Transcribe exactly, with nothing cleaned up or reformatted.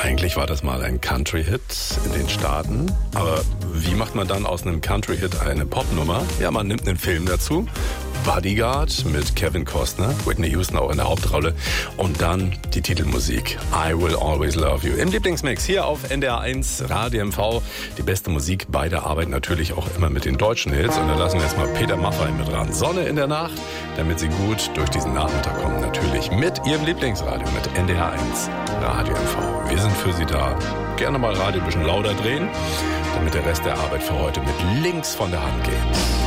Eigentlich war das mal ein Country-Hit in den Staaten. Aber wie macht man dann aus einem Country-Hit eine Popnummer? Ja, man nimmt einen Film dazu. Bodyguard mit Kevin Costner, Whitney Houston auch in der Hauptrolle. Und dann die Titelmusik I Will Always Love You. Im Lieblingsmix hier auf N D R eins Radio M V. Die beste Musik bei der Arbeit natürlich auch immer mit den deutschen Hits. Und da lassen wir jetzt mal Peter Maffay mit ran. Sonne in der Nacht, damit Sie gut durch diesen Nachmittag kommen. Natürlich mit Ihrem Lieblingsradio, mit N D R eins Radio M V. Wir sind für Sie da. Gerne mal Radio ein bisschen lauter drehen, damit der Rest der Arbeit für heute mit links von der Hand geht.